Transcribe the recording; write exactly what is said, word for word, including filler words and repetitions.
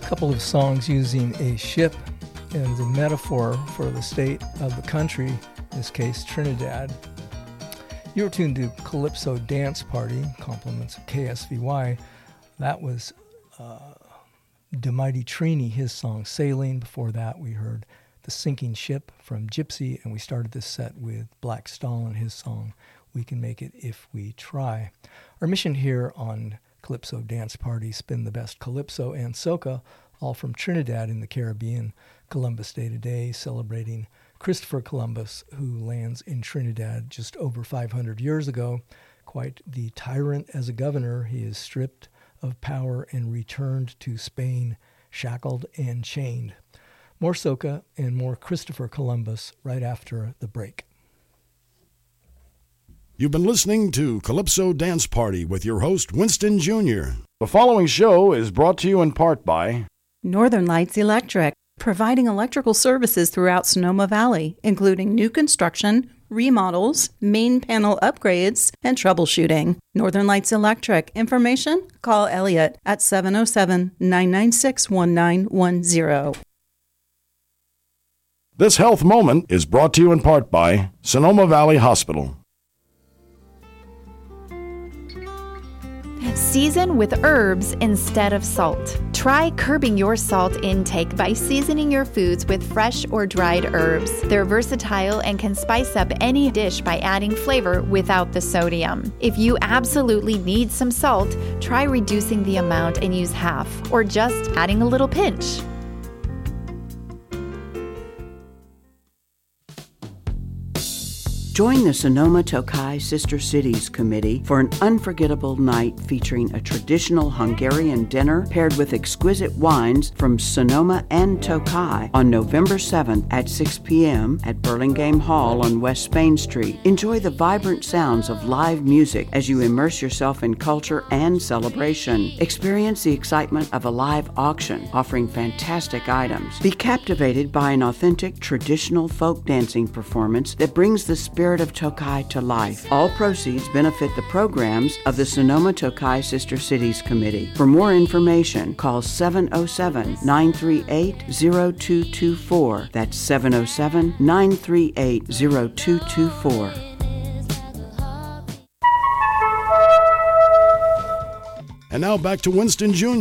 couple of songs using a ship as a metaphor for the state of the country, in this case Trinidad. You were tuned to Calypso Dance Party, compliments of K S V Y. That was uh, De Mighty Trini, his song Sailing. Before that we heard The Sinking Ship from Gypsy, and we started this set with Black Stalin, his song We Can Make It If We Try. Our mission here on Calypso Dance Party, spin the best calypso and soca, all from Trinidad in the Caribbean. Columbus Day today, celebrating Christopher Columbus, who lands in Trinidad just over five hundred years ago. Quite the tyrant as a governor, he is stripped of power and returned to Spain, shackled and chained. More soca and more Christopher Columbus right after the break. You've been listening to Calypso Dance Party with your host, Winston Junior The following show is brought to you in part by Northern Lights Electric, providing electrical services throughout Sonoma Valley, including new construction, remodels, main panel upgrades, and troubleshooting. Northern Lights Electric. Information? Call Elliot at seven oh seven, nine nine six, one nine one zero. This health moment is brought to you in part by Sonoma Valley Hospital. Season with herbs instead of salt. Try curbing your salt intake by seasoning your foods with fresh or dried herbs. They're versatile and can spice up any dish by adding flavor without the sodium. If you absolutely need some salt, try reducing the amount and use half, or just adding a little pinch. Join the Sonoma Tokai Sister Cities Committee for an unforgettable night featuring a traditional Hungarian dinner paired with exquisite wines from Sonoma and Tokai on November seventh at six p.m. at Burlingame Hall on West Spain Street. Enjoy the vibrant sounds of live music as you immerse yourself in culture and celebration. Experience the excitement of a live auction offering fantastic items. Be captivated by an authentic traditional folk dancing performance that brings the spirit of Tokai to life. All proceeds benefit the programs of the Sonoma Tokai Sister Cities Committee. For more information, call seven oh seven, nine three eight, oh two two four. That's seven oh seven, nine three eight, oh two two four. And now back to Winston Junior